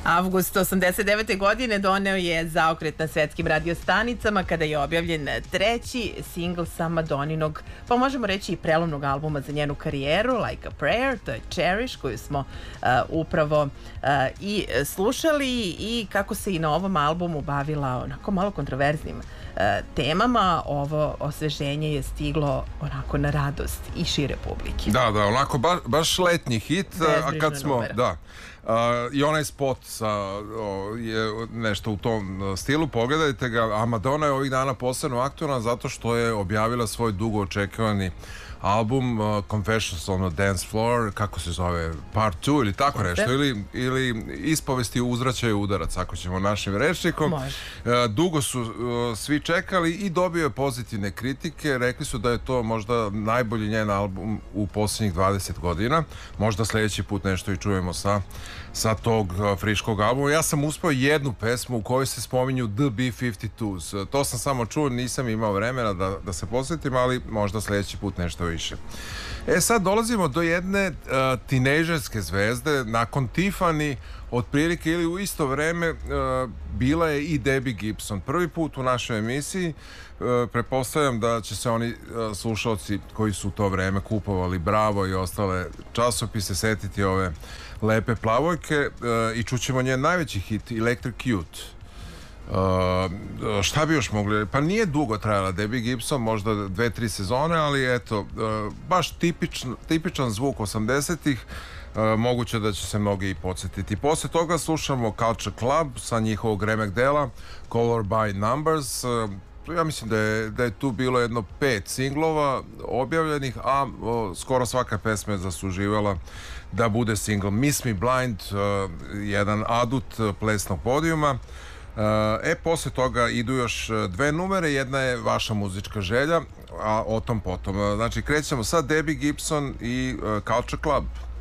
Avgust 89. godine doneo je zaokret na svetskim radiostanicama kada je objavljen treći singl sa Madoninog, pa možemo reći i prelomnog albuma za njenu karijeru, Like a Prayer, to je Cherish, koju smo upravo i slušali, i kako se i na ovom albumu bavila onako malo kontroverznim temama. Ovo osveženje je stiglo onako na radost i šire publike. Da, onako baš letnji hit, a kad smo numera. da i onaj spot je nešto u tom stilu, pogledajte ga. A Madonna je ovih dana posebno aktualna zato što je objavila svoj dugo očekivani album Confessions on the Dance Floor, kako se zove, Part 2 ili tako nešto, ili ispovesti u uzraćaju udarac, ako ćemo našim rečnikom. Dugo su svi čekali i dobio je pozitivne kritike. Rekli su da je to možda najbolji njen album u posljednjih 20 godina. Možda sljedeći put nešto i čujemo sa tog friškog albuma. Ja sam uspio jednu pesmu u kojoj se spominju The B-52s. To sam samo čuo, nisam imao vremena da se posjetim, ali možda sljedeći put nešto više. Sad dolazimo do jedne tinejdžerske zvezde. Nakon Tiffany, otprilike ili u isto vreme, bila je i Debbie Gibson. Prvi put u našoj emisiji. Pretpostavljam da će se oni slušalci koji su u to vreme kupovali Bravo i ostale časopise setiti ove lepe plavojke i čućemo njen najveći hit, Electric Cute. Šta bi još mogli? Pa nije dugo trajala Debbie Gibson, možda 2-3 sezone, ali eto, baš tipičan zvuk 80-ih. Moguće da će se mnogi i podsjetiti. Poslije toga slušamo Culture Club sa njihovog remek dela Color by Numbers. Ja mislim da je tu bilo jedno 5 singlova objavljenih, a skoro svaka pesma je zasluživala da bude single. Miss Me Blind, jedan adut plesnog podijuma. Poslije toga idu još dve numere, jedna je vaša muzička želja, a o tom potom. Znači, krećemo sa Debbie Gibson i Culture Club.